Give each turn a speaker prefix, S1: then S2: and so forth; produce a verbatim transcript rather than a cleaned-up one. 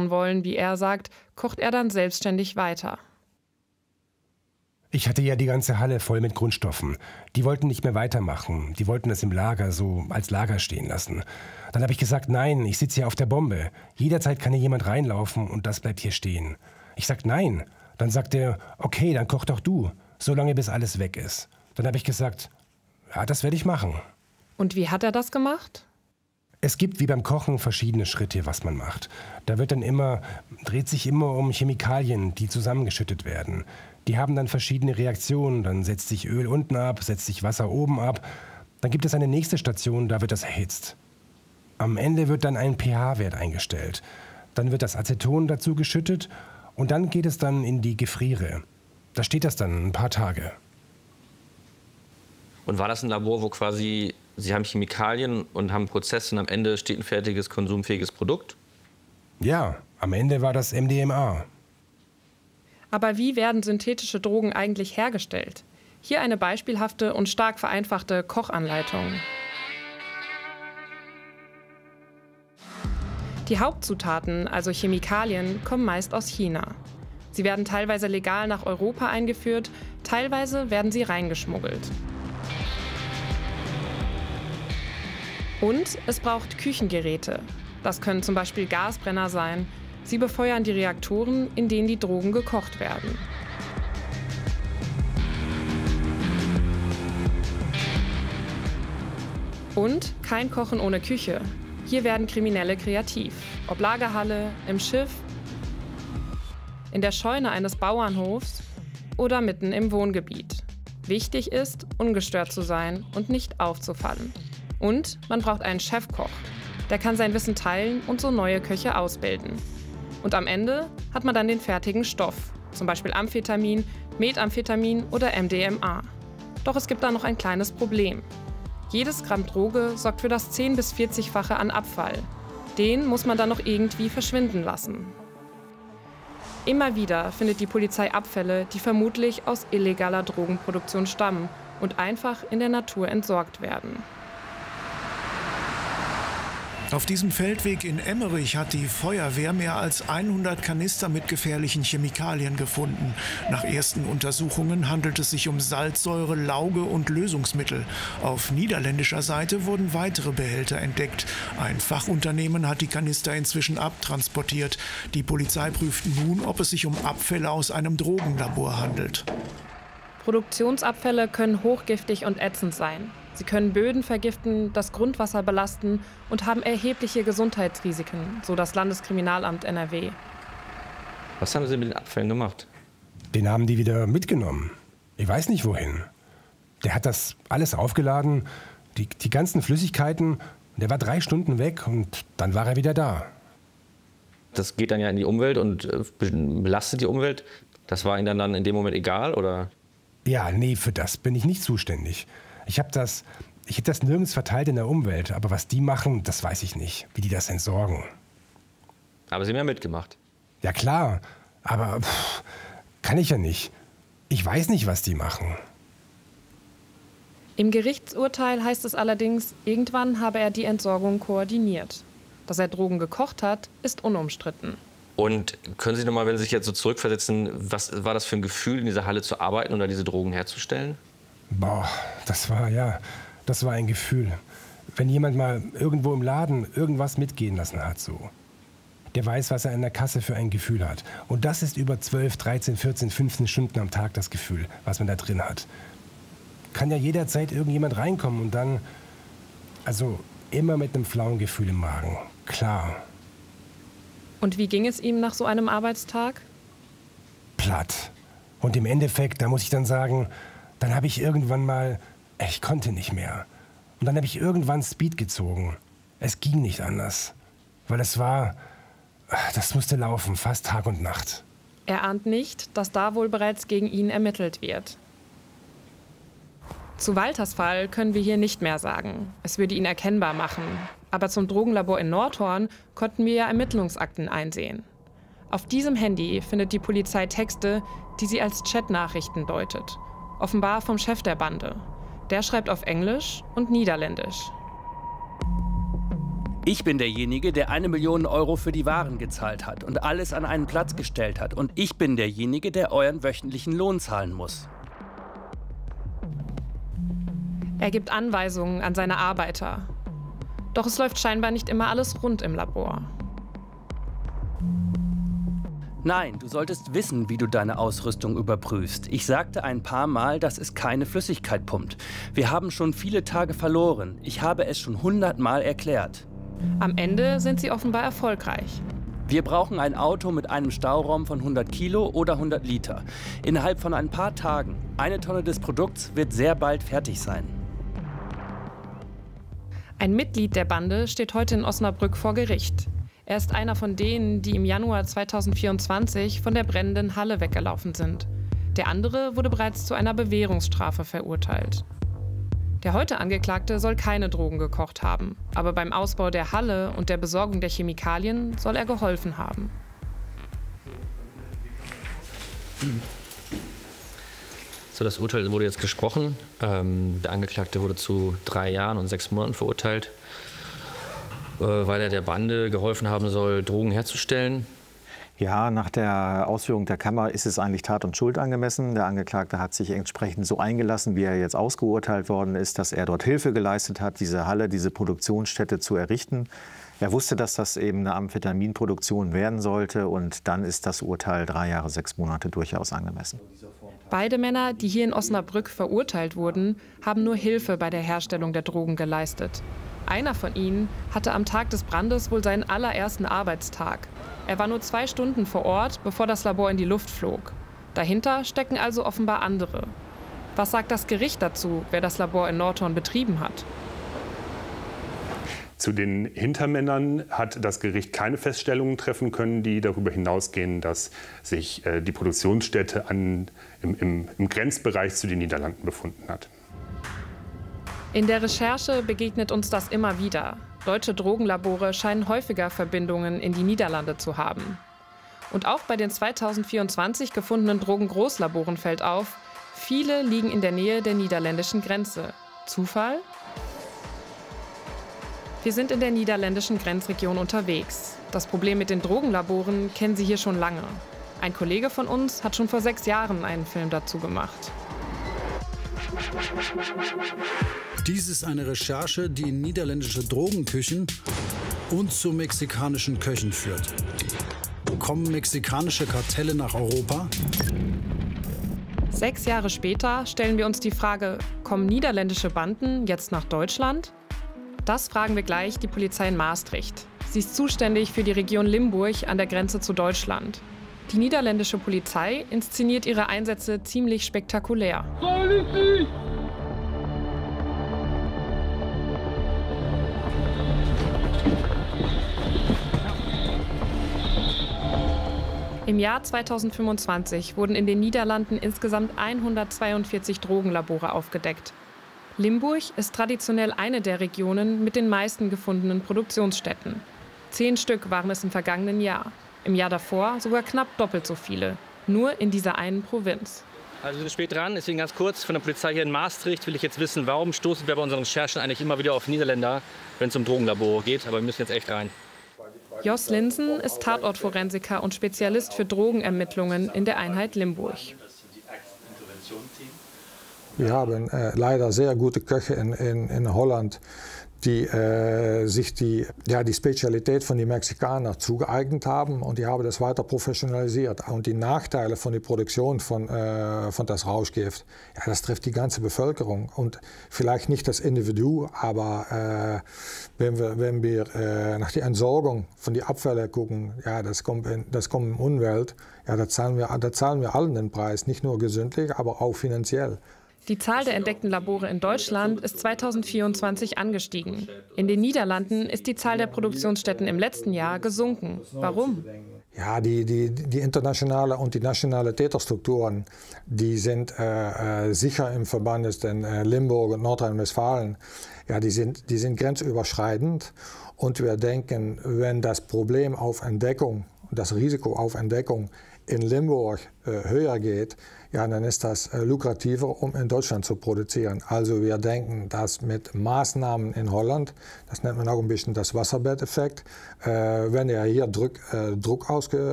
S1: aufbauen wollen, wie er sagt, kocht er dann selbstständig weiter.
S2: Ich hatte ja die ganze Halle voll mit Grundstoffen. Die wollten nicht mehr weitermachen. Die wollten das im Lager so als Lager stehen lassen. Dann habe ich gesagt, nein, ich sitze hier auf der Bombe. Jederzeit kann hier jemand reinlaufen und das bleibt hier stehen. Ich sag nein. Dann sagt er, okay, dann koch doch du, solange bis alles weg ist. Dann habe ich gesagt, ja, das werde ich machen.
S1: Und wie hat er das gemacht?
S2: Es gibt wie beim Kochen verschiedene Schritte, was man macht. Da wird dann immer, dreht sich immer um Chemikalien, die zusammengeschüttet werden. Die haben dann verschiedene Reaktionen. Dann setzt sich Öl unten ab, setzt sich Wasser oben ab. Dann gibt es eine nächste Station, da wird das erhitzt. Am Ende wird dann ein pH-Wert eingestellt. Dann wird das Aceton dazu geschüttet und dann geht es dann in die Gefriere. Da steht das dann ein paar Tage.
S3: Und war das ein Labor, wo quasi Sie haben Chemikalien und haben Prozesse und am Ende steht ein fertiges, konsumfähiges Produkt?
S2: Ja, am Ende war das M D M A.
S1: Aber wie werden synthetische Drogen eigentlich hergestellt? Hier eine beispielhafte und stark vereinfachte Kochanleitung. Die Hauptzutaten, also Chemikalien, kommen meist aus China. Sie werden teilweise legal nach Europa eingeführt, teilweise werden sie reingeschmuggelt. Und es braucht Küchengeräte. Das können zum Beispiel Gasbrenner sein. Sie befeuern die Reaktoren, in denen die Drogen gekocht werden. Und kein Kochen ohne Küche. Hier werden Kriminelle kreativ. Ob Lagerhalle, im Schiff, in der Scheune eines Bauernhofs oder mitten im Wohngebiet. Wichtig ist, ungestört zu sein und nicht aufzufallen. Und man braucht einen Chefkoch. Der kann sein Wissen teilen und so neue Köche ausbilden. Und am Ende hat man dann den fertigen Stoff, zum Beispiel Amphetamin, Methamphetamin oder M D M A. Doch es gibt da noch ein kleines Problem. Jedes Gramm Droge sorgt für das zehn- bis vierzigfache an Abfall. Den muss man dann noch irgendwie verschwinden lassen. Immer wieder findet die Polizei Abfälle, die vermutlich aus illegaler Drogenproduktion stammen und einfach in der Natur entsorgt werden.
S4: Auf diesem Feldweg in Emmerich hat die Feuerwehr mehr als hundert Kanister mit gefährlichen Chemikalien gefunden. Nach ersten Untersuchungen handelt es sich um Salzsäure, Lauge und Lösungsmittel. Auf niederländischer Seite wurden weitere Behälter entdeckt. Ein Fachunternehmen hat die Kanister inzwischen abtransportiert. Die Polizei prüft nun, ob es sich um Abfälle aus einem Drogenlabor handelt.
S1: Produktionsabfälle können hochgiftig und ätzend sein. Sie können Böden vergiften, das Grundwasser belasten und haben erhebliche Gesundheitsrisiken, so das Landeskriminalamt N R W.
S3: Was haben Sie mit den Abfällen gemacht?
S2: Den haben die wieder mitgenommen. Ich weiß nicht wohin. Der hat das alles aufgeladen, die, die ganzen Flüssigkeiten. Der war drei Stunden weg und dann war er wieder da.
S3: Das geht dann ja in die Umwelt und belastet die Umwelt. Das war Ihnen dann in dem Moment egal, oder?
S2: Ja, nee, für das bin ich nicht zuständig. Ich habe das, ich hätte das nirgends verteilt in der Umwelt, aber was die machen, das weiß ich nicht, wie die das entsorgen.
S3: Aber Sie haben ja mitgemacht.
S2: Ja klar, aber pff, kann ich ja nicht. Ich weiß nicht, was die machen.
S1: Im Gerichtsurteil heißt es allerdings, irgendwann habe er die Entsorgung koordiniert. Dass er Drogen gekocht hat, ist unumstritten.
S3: Und können Sie noch mal, wenn Sie sich jetzt so zurückversetzen, was war das für ein Gefühl, in dieser Halle zu arbeiten oder diese Drogen herzustellen?
S2: Boah, das war, ja, das war ein Gefühl. Wenn jemand mal irgendwo im Laden irgendwas mitgehen lassen hat, so. Der weiß, was er in der Kasse für ein Gefühl hat. Und das ist über zwölf, dreizehn, vierzehn, fünfzehn Stunden am Tag das Gefühl, was man da drin hat. Kann ja jederzeit irgendjemand reinkommen und dann, also immer mit einem flauen Gefühl im Magen, klar.
S1: Und wie ging es ihm nach so einem Arbeitstag?
S2: Platt. Und im Endeffekt, da muss ich dann sagen, dann habe ich irgendwann mal, ich konnte nicht mehr. Und dann habe ich irgendwann Speed gezogen. Es ging nicht anders. Weil es war, das musste laufen, fast Tag und Nacht.
S1: Er ahnt nicht, dass da wohl bereits gegen ihn ermittelt wird. Zu Walters Fall können wir hier nicht mehr sagen. Es würde ihn erkennbar machen. Aber zum Drogenlabor in Nordhorn konnten wir ja Ermittlungsakten einsehen. Auf diesem Handy findet die Polizei Texte, die sie als Chatnachrichten deutet. Offenbar vom Chef der Bande. Der schreibt auf Englisch und Niederländisch.
S5: Ich bin derjenige, der eine Million Euro für die Waren gezahlt hat und alles an einen Platz gestellt hat. Und ich bin derjenige, der euren wöchentlichen Lohn zahlen muss.
S1: Er gibt Anweisungen an seine Arbeiter. Doch es läuft scheinbar nicht immer alles rund im Labor.
S5: Nein, du solltest wissen, wie du deine Ausrüstung überprüfst. Ich sagte ein paar Mal, dass es keine Flüssigkeit pumpt. Wir haben schon viele Tage verloren. Ich habe es schon hundertmal erklärt.
S1: Am Ende sind sie offenbar erfolgreich.
S5: Wir brauchen ein Auto mit einem Stauraum von hundert Kilo oder hundert Liter. Innerhalb von ein paar Tagen. Eine Tonne des Produkts wird sehr bald fertig sein.
S1: Ein Mitglied der Bande steht heute in Osnabrück vor Gericht. Er ist einer von denen, die im Januar zweitausendvierundzwanzig von der brennenden Halle weggelaufen sind. Der andere wurde bereits zu einer Bewährungsstrafe verurteilt. Der heute Angeklagte soll keine Drogen gekocht haben, aber beim Ausbau der Halle und der Besorgung der Chemikalien soll er geholfen haben.
S3: So, das Urteil wurde jetzt gesprochen. Ähm, der Angeklagte wurde zu drei Jahren und sechs Monaten verurteilt, weil er der Bande geholfen haben soll, Drogen herzustellen.
S6: Ja, nach der Ausführung der Kammer ist es eigentlich Tat und Schuld angemessen. Der Angeklagte hat sich entsprechend so eingelassen, wie er jetzt ausgeurteilt worden ist, dass er dort Hilfe geleistet hat, diese Halle, diese Produktionsstätte zu errichten. Er wusste, dass das eben eine Amphetaminproduktion werden sollte, und dann ist das Urteil drei Jahre, sechs Monate durchaus angemessen.
S1: Beide Männer, die hier in Osnabrück verurteilt wurden, haben nur Hilfe bei der Herstellung der Drogen geleistet. Einer von ihnen hatte am Tag des Brandes wohl seinen allerersten Arbeitstag. Er war nur zwei Stunden vor Ort, bevor das Labor in die Luft flog. Dahinter stecken also offenbar andere. Was sagt das Gericht dazu, wer das Labor in Nordhorn betrieben hat?
S7: Zu den Hintermännern hat das Gericht keine Feststellungen treffen können, die darüber hinausgehen, dass sich äh, die Produktionsstätte an, im, im, im Grenzbereich zu den Niederlanden befunden hat.
S1: In der Recherche begegnet uns das immer wieder. Deutsche Drogenlabore scheinen häufiger Verbindungen in die Niederlande zu haben. Und auch bei den zweitausendvierundzwanzig gefundenen Drogengroßlaboren fällt auf, viele liegen in der Nähe der niederländischen Grenze. Zufall? Wir sind in der niederländischen Grenzregion unterwegs. Das Problem mit den Drogenlaboren kennen Sie hier schon lange. Ein Kollege von uns hat schon vor sechs Jahren einen Film dazu gemacht.
S8: Dies ist eine Recherche, die in niederländische Drogenküchen und zu mexikanischen Köchen führt. Kommen mexikanische Kartelle nach Europa?
S1: Sechs Jahre später stellen wir uns die Frage, kommen niederländische Banden jetzt nach Deutschland? Das fragen wir gleich die Polizei in Maastricht. Sie ist zuständig für die Region Limburg an der Grenze zu Deutschland. Die niederländische Polizei inszeniert ihre Einsätze ziemlich spektakulär. Im Jahr zweitausendfünfundzwanzig wurden in den Niederlanden insgesamt hundertzweiundvierzig Drogenlabore aufgedeckt. Limburg ist traditionell eine der Regionen mit den meisten gefundenen Produktionsstätten. Zehn Stück waren es im vergangenen Jahr. Im Jahr davor sogar knapp doppelt so viele. Nur in dieser einen Provinz.
S9: Also wir sind spät dran, deswegen ganz kurz von der Polizei hier in Maastricht will ich jetzt wissen, warum stoßen wir bei unseren Recherchen eigentlich immer wieder auf Niederländer, wenn es um Drogenlabor geht. Aber wir müssen jetzt echt rein.
S1: Jos Linsen ist Tatortforensiker und Spezialist für Drogenermittlungen in der Einheit Limburg.
S10: Wir haben äh, leider sehr gute Köche in, in, in Holland, die äh, sich die, ja, die Spezialität von den Mexikanern zugeeignet haben, und die haben das weiter professionalisiert. Und die Nachteile von der Produktion von, äh, von das Rauschgift, ja, das trifft die ganze Bevölkerung. Und vielleicht nicht das Individu, aber äh, wenn wir, wenn wir äh, nach der Entsorgung von den Abfällen gucken, ja, das kommt in, das kommt in die Umwelt, ja, da zahlen wir, da zahlen wir allen den Preis, nicht nur gesundlich, aber auch finanziell.
S1: Die Zahl der entdeckten Labore in Deutschland ist zweitausendvierundzwanzig angestiegen. In den Niederlanden ist die Zahl der Produktionsstätten im letzten Jahr gesunken. Warum?
S10: Ja, die, die, die internationale und die nationale Täterstrukturen, die sind äh, sicher im Verband in äh, Limburg und Nordrhein-Westfalen. Ja, die sind, die sind grenzüberschreitend. Und wir denken, wenn das Problem auf Entdeckung und das Risiko auf Entdeckung in Limburg äh, höher geht, ja, dann ist das äh, lukrativer, um in Deutschland zu produzieren. Also wir denken, dass mit Maßnahmen in Holland, das nennt man auch ein bisschen das Wasserbetteffekt, äh, wenn er hier Druck, äh, Druck ausge,